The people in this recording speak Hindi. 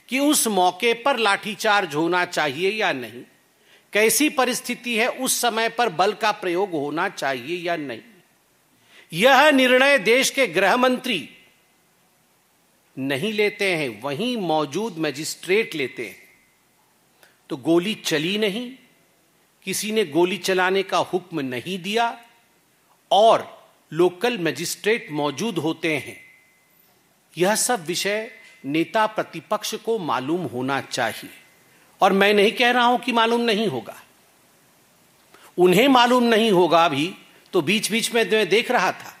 कि उस मौके पर लाठीचार्ज होना चाहिए या नहीं, कैसी परिस्थिति है उस समय पर बल का प्रयोग होना चाहिए या नहीं। यह निर्णय देश के गृह मंत्री नहीं लेते हैं, वहीं मौजूद मजिस्ट्रेट लेते हैं। तो गोली चली नहीं, किसी ने गोली चलाने का हुक्म नहीं दिया और लोकल मजिस्ट्रेट मौजूद होते हैं। यह सब विषय नेता प्रतिपक्ष को मालूम होना चाहिए। और मैं नहीं कह रहा हूं कि मालूम नहीं होगा, उन्हें मालूम नहीं होगा भी। तो बीच बीच में मैं देख रहा था